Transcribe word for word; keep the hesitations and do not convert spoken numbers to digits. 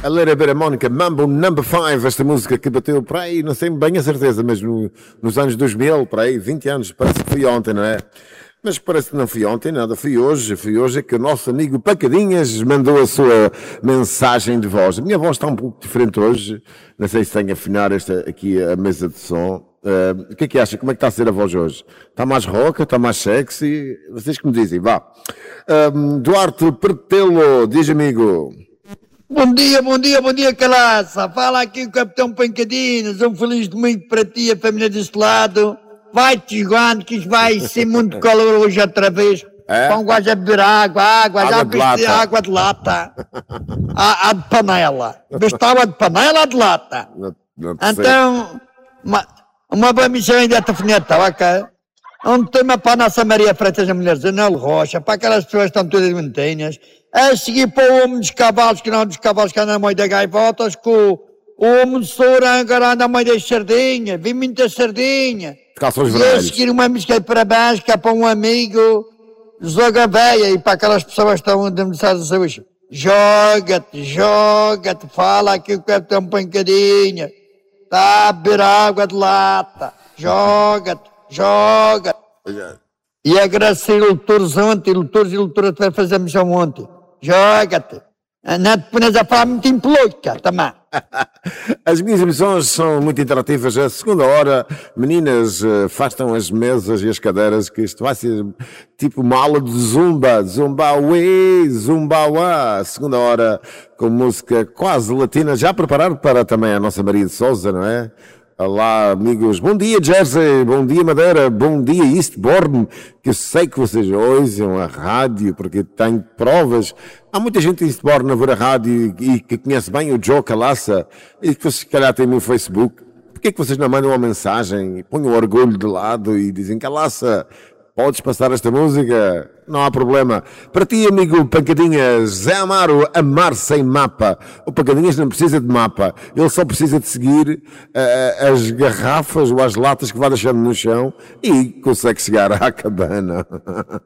A Little Bit of Monica, Mambo Number five, esta música que bateu para aí, não sei bem a certeza, mas no, nos anos dois mil, para aí, vinte anos, parece que foi ontem, não é? Mas parece que não foi ontem, nada, foi hoje, foi hoje é que o nosso amigo Pacadinhas mandou a sua mensagem de voz. A minha voz está um pouco diferente hoje, não sei se tenho a afinar esta, aqui a mesa de som. Uh, o que é que acha? Como é que está a ser a voz hoje? Está mais roca? Está mais sexy? Vocês que me dizem, vá. Um, Duarte Pertelo, diz amigo. Bom dia, bom dia, bom dia, Calaça. Fala aqui o Capitão Pancadinhas. Um feliz domingo para ti, a família deste lado. Vai-te jogando, que isto vai ser muito calor hoje outra vez. É? Pão, vais a beber água, água, Água já de viste lata. água de lata. Há, há de panela. Viste água de panela ou de lata? Não, não percebo. Então, uma, uma boa missão ainda está finita, ok? Um tema para a nossa Maria Freitas, a mulher Zanel Rocha, para aquelas pessoas que estão todas montanhas, a seguir para o homem dos cavalos, que não dos cavalos que andam no meio da gaivotas, que o, o homem de Soura agora anda no meio das sardinhas, vi muita sardinha. Calções E a vermelhos. seguir uma música de parabéns, que é para um amigo, Zoga Veia, e para aquelas pessoas que estão demasiado hoje. Joga-te, joga-te, fala aqui o Capitão Pancadinha, está a beber água de lata, joga-te, joga-te. E agradecer o Loutores ontem, Loutores e Loutores vai fazer missão ontem. Joga-te. Não te pones a falar muito em peluca também. As minhas emissões são muito interativas. A segunda hora, meninas, eh, afastam as mesas e as cadeiras, que isto vai ser tipo uma aula de zumba. Zumba uê, zumba uá. A segunda hora com música quase latina, já preparado para também a nossa Maria de Souza, não é? Olá, amigos. Bom dia, Jersey. Bom dia, Madeira. Bom dia, Eastbourne. Que eu sei que vocês ouvem a rádio, porque tenho provas. Há muita gente em Eastbourne a ver a rádio e que conhece bem o Joe Calaça e que vocês, se calhar, têm no Facebook. Por que é que vocês não mandam uma mensagem e põem o orgulho de lado e dizem, Calaça, podes passar esta música? Não há problema. Para ti, amigo Pancadinhas, Zé Amaro, amar sem mapa. O Pancadinhas não precisa de mapa. Ele só precisa de seguir uh, as garrafas ou as latas que vai deixando no chão e consegue chegar à cabana.